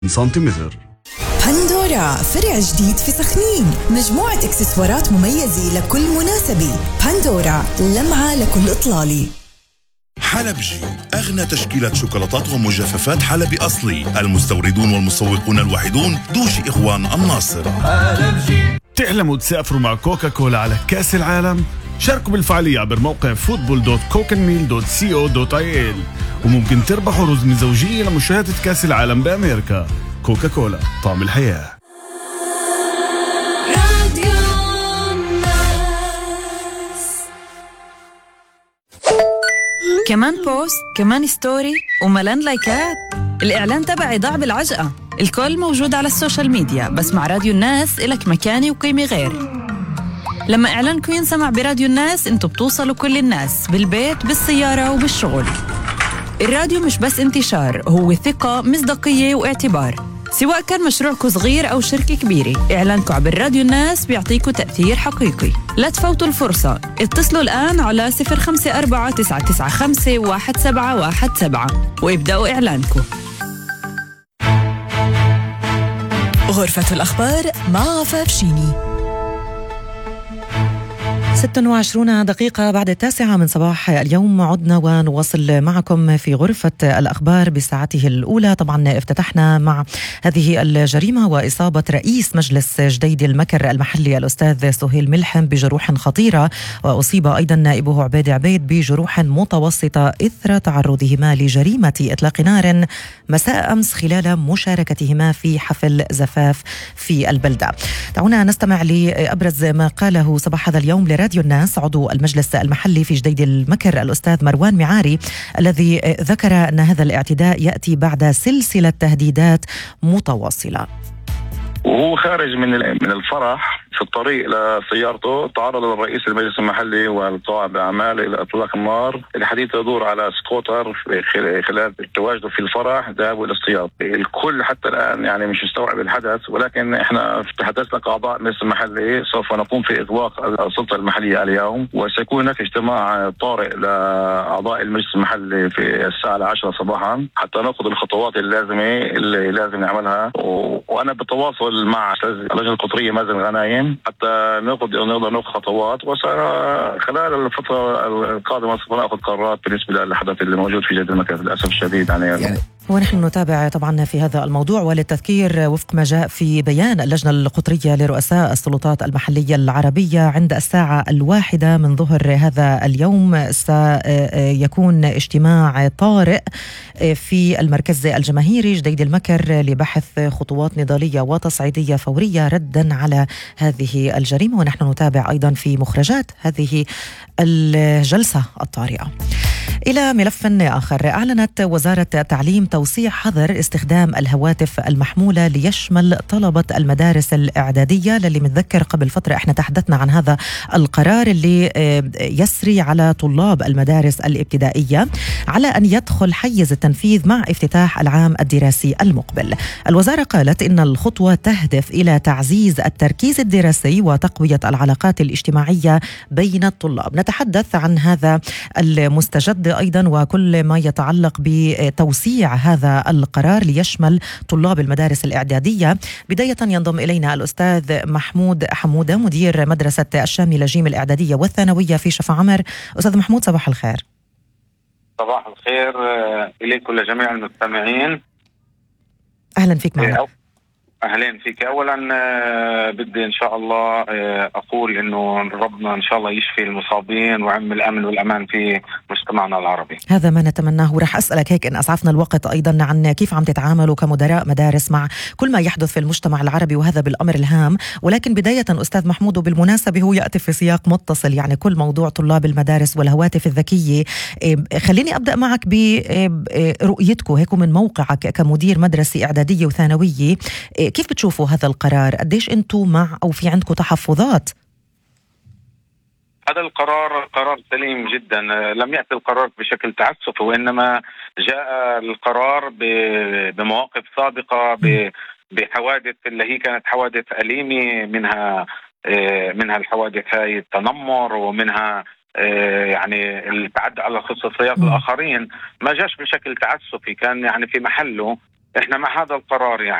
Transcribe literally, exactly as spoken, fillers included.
سنتيمتر. بندورا فرع جديد في سخنين، مجموعة اكسسوارات مميزة لكل مناسبة. بندورا لمعة لكل إطلالي. حلبجي أغنى تشكيلة شوكولاتات ومجففات حلبي أصلي، المستوردون والمسوقون الوحيدون دوشي إخوان الناصر. حلبجي. تحلموا تسافروا مع كوكا كولا على كأس العالم؟ شاركوا بالفعالية عبر موقع فوتبول دوت كوكنميل دوت سي او دوت اي ال، وممكن تربحوا رزمة زوجية لمشاهدة كأس العالم بأمريكا. كوكا كولا، طعم الحياة. كمان بوست، كمان ستوري، وملان لايكات. الإعلان تبعي ضاع بالعجقة. الكل موجود على السوشيال ميديا، بس مع راديو الناس إلك مكاني وقيمة غير. لما إعلانكم ينسمع براديو الناس، انتوا بتوصلوا كل الناس، بالبيت، بالسيارة، وبالشغل. الراديو مش بس انتشار، هو ثقة، مصداقية، واعتبار. سواء كان مشروعكم صغير أو شركة كبيرة، إعلانكم عبر راديو الناس بيعطيكم تأثير حقيقي. لا تفوتوا الفرصة، اتصلوا الآن على صفر خمسة أربعة تسعة تسعة خمسة واحد سبعة واحد سبعة وابدأوا إعلانكم. غرفة الأخبار مع فافشيني. ستة وعشرين دقيقة بعد التاسعة من صباح اليوم عدنا ونواصل معكم في غرفة الأخبار بساعته الأولى. طبعا افتتحنا مع هذه الجريمة وإصابة رئيس مجلس جديد المكر المحلي الأستاذ سهيل ملحم بجروح خطيرة، وأصيب أيضا نائبه عبيد عبيد بجروح متوسطة إثر تعرضهما لجريمة إطلاق نار مساء أمس خلال مشاركتهما في حفل زفاف في البلدة. دعونا نستمع لأبرز ما قاله صباح هذا اليوم لراديو الناس عضو المجلس المحلي في جديد المكر الأستاذ مروان معاري، الذي ذكر أن هذا الاعتداء يأتي بعد سلسلة تهديدات متواصلة. وهو خارج من من الفرح في الطريق لسيارته تعرض الرئيس المجلس المحلي والقائم بأعمال إلى إطلاق النار. الحديث يدور على سكوتر خلال تواجده في الفرح ذهابوا إلى الاصطياد. الكل حتى الآن يعني مش مستوعب الحدث، ولكن إحنا تحدثنا كأعضاء المجلس المحلي سوف نقوم في إطلاق السلطة المحلية اليوم، وسيكون هناك اجتماع طارئ لأعضاء المجلس المحلي في الساعة العاشرة صباحا حتى نأخذ الخطوات اللازمة اللي لازم نعملها. وأنا بالتواصل مع اللجنة القطرية مازن غنايم حتى ناخذ نقدر ناخذ خطوات، وخلال الفترة القادمة سوف ناخذ قرارات بالنسبة للحدث اللي موجود في جديد المكر للأسف الشديد. يعني, يعني ونحن نتابع طبعا في هذا الموضوع. وللتذكير وفق ما جاء في بيان اللجنة القطرية لرؤساء السلطات المحلية العربية عند الساعة الواحدة من ظهر هذا اليوم سيكون اجتماع طارئ في المركز الجماهيري جديد المكر لبحث خطوات نضالية وتصعيدية فورية ردا على هذه الجريمة، ونحن نتابع أيضا في مخرجات هذه الجلسة الطارئة. إلى ملف آخر، أعلنت وزارة التعليم توسيع حظر استخدام الهواتف المحمولة ليشمل طلبة المدارس الإعدادية. للي متذكر قبل فترة احنا تحدثنا عن هذا القرار اللي يسري على طلاب المدارس الابتدائية على أن يدخل حيز التنفيذ مع افتتاح العام الدراسي المقبل. الوزارة قالت إن الخطوة تهدف إلى تعزيز التركيز الدراسي وتقوية العلاقات الاجتماعية بين الطلاب. نتحدث عن هذا المستجد أيضا وكل ما يتعلق بتوسيع هذا القرار ليشمل طلاب المدارس الإعدادية. بداية ينضم إلينا الأستاذ محمود حمودة مدير مدرسة الشاملة جيم الإعدادية والثانوية في شفا عمر. أستاذ محمود صباح الخير. صباح الخير إليكم لجميع المستمعين. أهلا فيك معنا. أهلين فيك. أولا بدي إن شاء الله أقول إنه ربنا إن شاء الله يشفي المصابين ويعم الأمن والأمان في مجتمعنا العربي. هذا ما نتمناه. ورح أسألك هيك إن أسعفنا الوقت أيضا عن كيف عم تتعاملوا كمدراء مدارس مع كل ما يحدث في المجتمع العربي، وهذا بالأمر الهام. ولكن بداية أستاذ محمود، وبالمناسبة هو يأتي في سياق متصل، يعني كل موضوع طلاب المدارس والهواتف الذكية. خليني أبدأ معك برؤيتكم هيك من موقعك كمدير مدرسة إعدادية وثانوية، كيف بتشوفوا هذا القرار؟ قديش أنتم مع أو في عندكم تحفظات؟ هذا القرار قرار سليم جدا. لم يأتي القرار بشكل تعسفي، وإنما جاء القرار بمواقف سابقة بحوادث اللي هي كانت حوادث أليمة، منها منها الحوادث هاي التنمر، ومنها يعني التعدي على خصوصيات الآخرين. ما جاش بشكل تعسفي، كان يعني في محله احنا مع هذا القرار يعني.